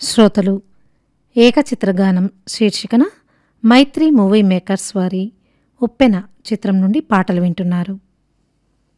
శ్రోతలు ఏకచిత్రగానం శీర్షికన మైత్రి movie makers వారి ఉప్పెన చిత్రం నుండి పాటలు వింటున్నారు.